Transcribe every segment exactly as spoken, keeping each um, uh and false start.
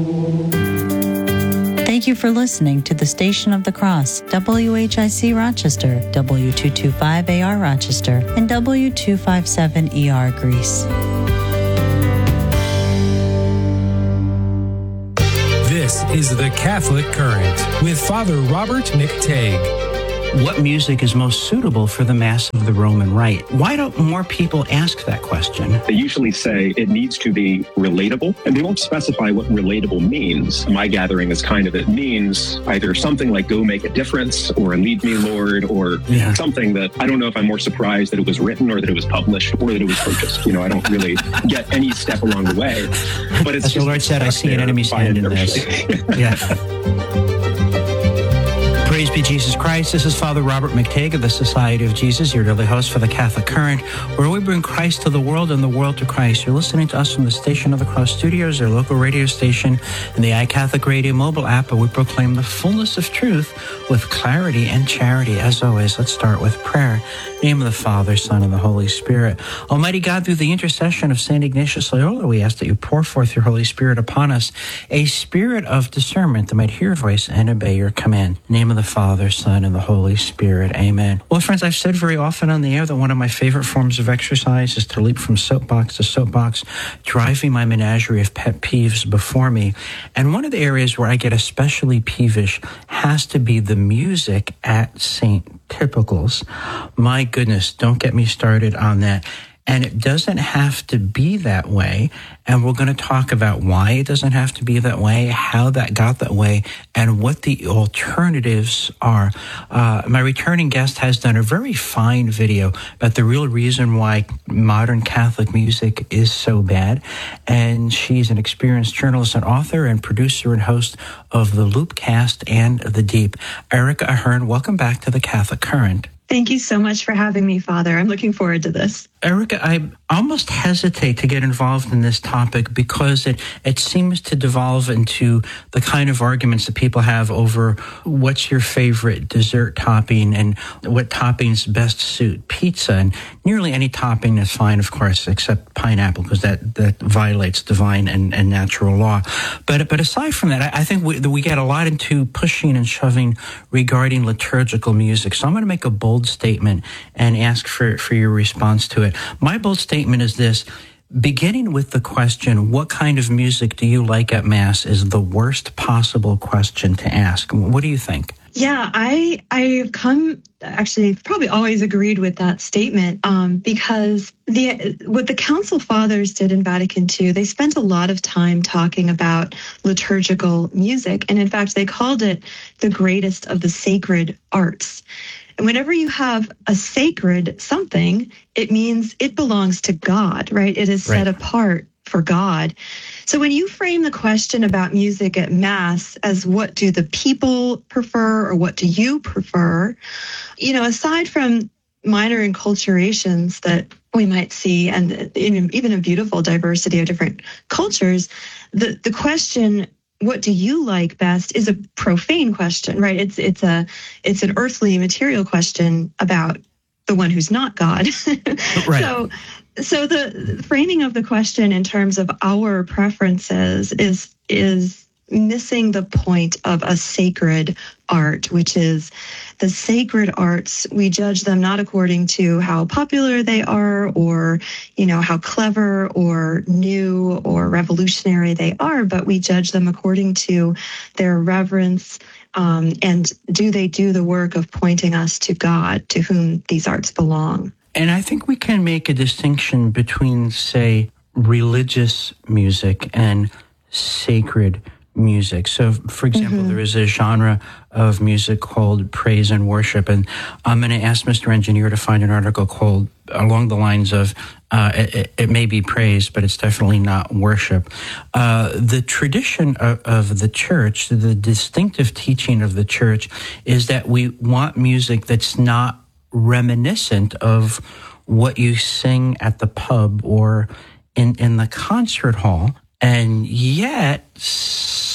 Thank you for listening to the Station of the Cross, W H I C Rochester, W two twenty-five A R Rochester, and W two fifty-seven E R Greece. This is the Catholic Current with Father Robert McTague. What music is most suitable for the Mass of the Roman Rite? Why don't more people ask that question? They usually say it needs to be relatable, and they won't specify what relatable means. My gathering is kind of it means either something like go make a difference or lead me, Lord, or yeah. something that I don't know if I'm more surprised that it was written or that it was published or that it was purchased. You know, I don't really get any step along the way. But it's As the Lord said, I see an enemy's hand in this. Yeah. Praise be Jesus Christ. This is Father Robert McTague of the Society of Jesus, your daily host for the Catholic Current, where we bring Christ to the world and the world to Christ. You're listening to us from the Station of the Cross Studios, our local radio station, and the iCatholic Radio mobile app, where we proclaim the fullness of truth with clarity and charity. As always, let's start with prayer. In the name of the Father, Son, and the Holy Spirit. Almighty God, through the intercession of Saint Ignatius Loyola, we ask that you pour forth your Holy Spirit upon us, a spirit of discernment that might hear your voice and obey your command. In the name of the Father, Son, and the Holy Spirit. Amen. Well, friends, I've said very often on the air that one of my favorite forms of exercise is to leap from soapbox to soapbox, driving my menagerie of pet peeves before me. And one of the areas where I get especially peevish has to be the music at Saint Typicals. My goodness, don't get me started on that. And it doesn't have to be that way. And we're going to talk about why it doesn't have to be that way, how that got that way, and what the alternatives are. Uh, my returning guest has done a very fine video about the real reason why modern Catholic music is so bad. And she's an experienced journalist and author and producer and host of the Loopcast and The Deep. Erica Ahern, welcome back to the Catholic Current. Thank you so much for having me, Father. I'm looking forward to this. Erica, I almost hesitate to get involved in this topic because it, it seems to devolve into the kind of arguments that people have over what's your favorite dessert topping and what toppings best suit pizza. And nearly any topping is fine, of course, except pineapple, because that, that violates divine and, and natural law. But but aside from that, I, I think we, we get a lot into pushing and shoving regarding liturgical music. So I'm going to make a bold statement and ask for, for your response to it. My bold statement is this: beginning with the question, what kind of music do you like at Mass, is the worst possible question to ask. What do you think? Yeah, I I've come actually probably always agreed with that statement um, because the what the Council Fathers did in Vatican Two, they spent a lot of time talking about liturgical music, and in fact, they called it the greatest of the sacred arts. And whenever you have a sacred something, it means it belongs to God, right? It is set right. apart for God. So when you frame the question about music at Mass as what do the people prefer or what do you prefer, you know, aside from minor enculturations that we might see and even a beautiful diversity of different cultures, the, the question, what do you like best, is a profane question, right? It's it's a it's an earthly, material question about the one who's not God. Right. So, so the framing of the question in terms of our preferences is is missing the point of a sacred art, which is the sacred arts. We judge them not according to how popular they are or, you know, how clever or new or revolutionary they are, but we judge them according to their reverence um, and do they do the work of pointing us to God, to whom these arts belong. And I think we can make a distinction between, say, religious music and sacred music. So, for example, mm-hmm. there is a genre of music called praise and worship, and I'm going to ask Mister Engineer to find an article called along the lines of uh, it, it may be praise, but it's definitely not worship. Uh, the tradition of, of the church, the distinctive teaching of the church, is that we want music that's not reminiscent of what you sing at the pub or in, in the concert hall. And yet,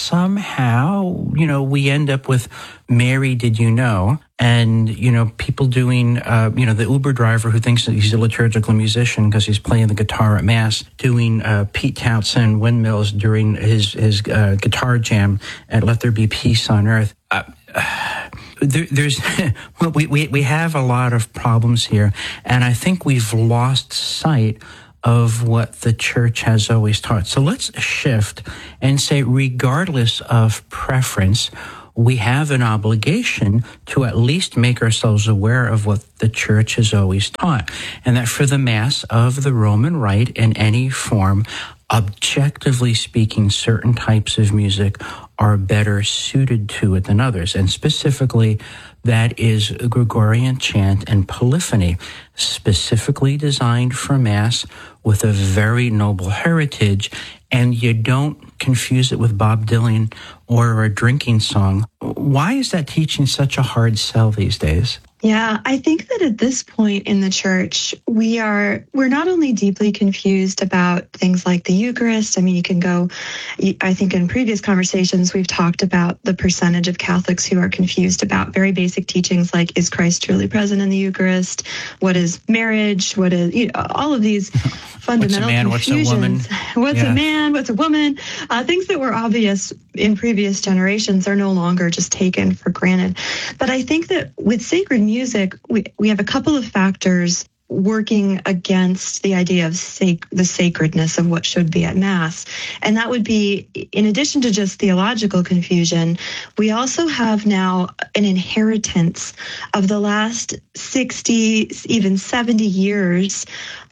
somehow, you know, we end up with Mary, Did You Know? And, you know, people doing, uh, you know, the Uber driver who thinks that he's a liturgical musician because he's playing the guitar at Mass, doing uh, Pete Townshend windmills during his, his uh, guitar jam at Let There Be Peace on Earth. Uh, uh, there, there's, well, we, we, we have a lot of problems here, and I think we've lost sight of what the church has always taught. So let's shift and say, regardless of preference, we have an obligation to at least make ourselves aware of what the church has always taught, and that for the Mass of the Roman Rite in any form, objectively speaking, certain types of music are better suited to it than others. And specifically, that is Gregorian chant and polyphony, specifically designed for Mass with a very noble heritage. And you don't confuse it with Bob Dylan or a drinking song. Why is that teaching such a hard sell these days? Yeah, I think that at this point in the church, we are, we're not only deeply confused about things like the Eucharist. I mean, you can go, I think in previous conversations, we've talked about the percentage of Catholics who are confused about very basic teachings like, is Christ truly present in the Eucharist? What is marriage? What is, you know, all of these fundamental what's a man, confusions. What's a woman? What's yeah. a man? What's a woman? Uh, things that were obvious in previous generations are no longer just taken for granted. But I think that with sacred music, we, we have a couple of factors working against the idea of sac- the sacredness of what should be at Mass. And that would be, in addition to just theological confusion, we also have now an inheritance of the last sixty, even seventy years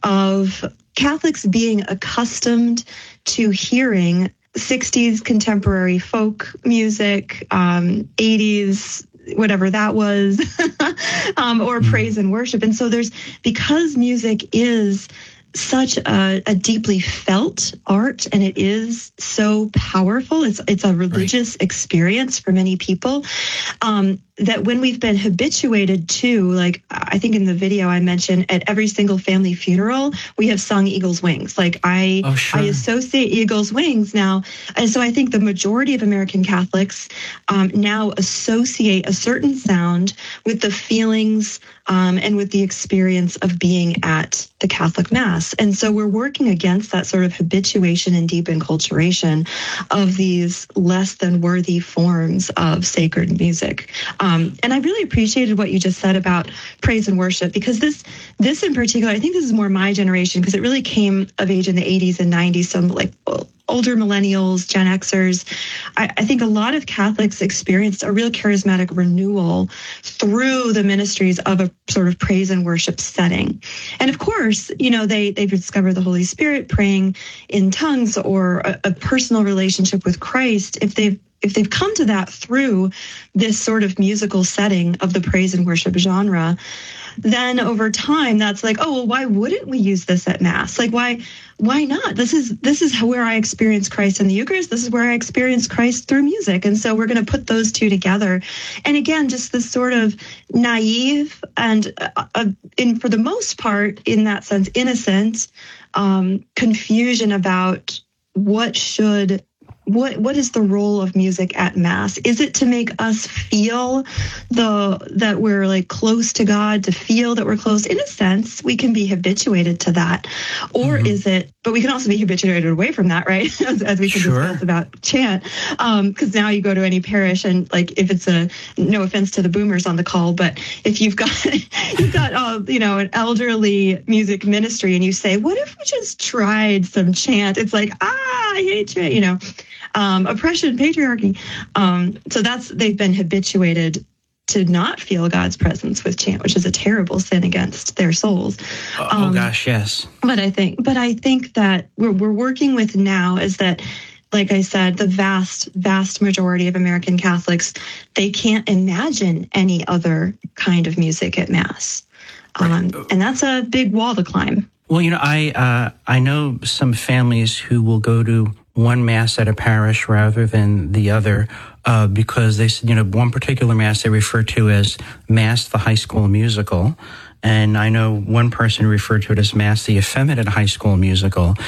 of Catholics being accustomed to hearing sixties contemporary folk music, um, eighties, whatever that was, um, or mm. praise and worship. And so there's, because music is such a, a deeply felt art, and it is so powerful. It's it's a religious right. experience for many people. Um, that when we've been habituated to, like I think in the video I mentioned, at every single family funeral, we have sung Eagle's Wings. Like I, oh, sure. I associate Eagle's Wings now. And so I think the majority of American Catholics um, now associate a certain sound with the feelings um, and with the experience of being at the Catholic Mass. And so we're working against that sort of habituation and deep enculturation of these less than worthy forms of sacred music. Um, and I really appreciated what you just said about praise and worship, because this, this in particular, I think this is more my generation, because it really came of age in the eighties and nineties. Some like older millennials, Gen Xers. I, I think a lot of Catholics experienced a real charismatic renewal through the ministries of a sort of praise and worship setting. And of course, you know, they, they've discovered the Holy Spirit, praying in tongues, or a, a personal relationship with Christ. If they've If they've come to that through this sort of musical setting of the praise and worship genre, then over time, that's like, oh, well, why wouldn't we use this at Mass? Like, why, why not? This is this is where I experience Christ in the Eucharist. This is where I experience Christ through music. And so we're going to put those two together. And again, just this sort of naive and, uh, uh, in for the most part, in that sense, innocent um, confusion about what should What what is the role of music at Mass? Is it to make us feel the that we're like close to God, to feel that we're close? In a sense, we can be habituated to that. Or mm-hmm. is it, but we can also be habituated away from that, right? as, as we can sure. discuss about chant. Because um, now you go to any parish, and like if it's a, no offense to the boomers on the call, but if you've got, you've got, uh, you know, an elderly music ministry, and you say, what if we just tried some chant? It's like, ah, I hate chant, you know. Um, oppression, patriarchy. Um, so that's, they've been habituated to not feel God's presence with chant, which is a terrible sin against their souls. Oh, um, oh gosh, yes. But I think, but I think that we're we're working with now is that, like I said, the vast, vast majority of American Catholics, they can't imagine any other kind of music at Mass, um, right. and that's a big wall to climb. Well, you know, I uh, I know some families who will go to one Mass at a parish rather than the other, uh, because they said, you know, one particular Mass they refer to as Mass the High School Musical. And I know one person referred to it as Mass the Effeminate High School Musical.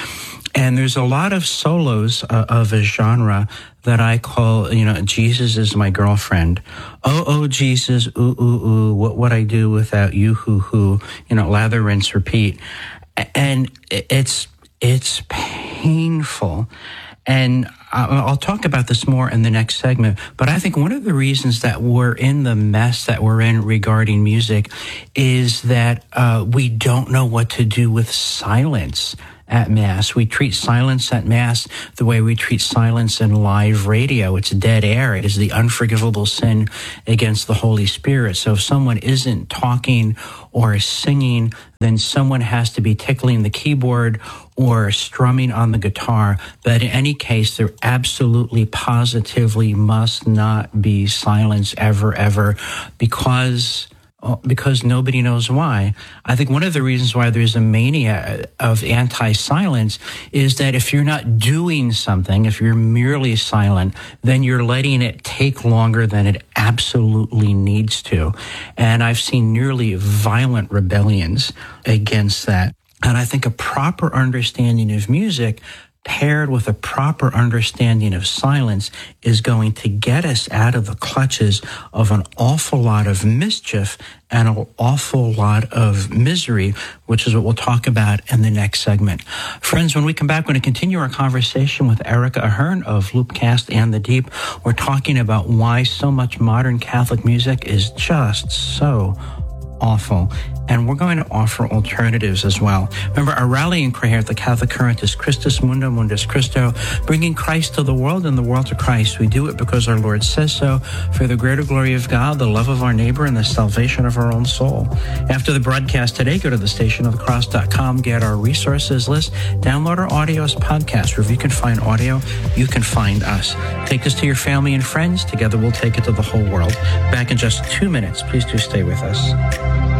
And there's a lot of solos uh, of a genre that I call, you know, Jesus is my girlfriend. Oh, oh, Jesus, ooh, ooh, ooh, what would I do without you, hoo, hoo, you know, lather, rinse, repeat. And it's, it's painful. And I'll talk about this more in the next segment, but I think one of the reasons that we're in the mess that we're in regarding music is that uh, we don't know what to do with silence at Mass. We treat silence at Mass the way we treat silence in live radio. It's dead air. It is the unforgivable sin against the Holy Spirit. So if someone isn't talking or singing, then someone has to be tickling the keyboard or strumming on the guitar. But in any case, there absolutely, positively must not be silence ever, ever, because because nobody knows why. I think one of the reasons why there's a mania of anti-silence is that if you're not doing something, if you're merely silent, then you're letting it take longer than it absolutely needs to. And I've seen nearly violent rebellions against that. And I think a proper understanding of music paired with a proper understanding of silence is going to get us out of the clutches of an awful lot of mischief and an awful lot of misery, which is what we'll talk about in the next segment. Friends, when we come back, we're going to continue our conversation with Erica Ahern of Loopcast and The Deep. We're talking about why so much modern Catholic music is just so awful. And we're going to offer alternatives as well. Remember, our rallying cry here at the Catholic Current is Christus Mundum Mundus Christo, bringing Christ to the world and the world to Christ. We do it because our Lord says so, for the greater glory of God, the love of our neighbor, and the salvation of our own soul. After the broadcast today, go to the station of the cross dot com, get our resources list, download our audio as podcast. Wherever you can find audio, you can find us. Take this to your family and friends. Together, we'll take it to the whole world. Back in just two minutes. Please do stay with us.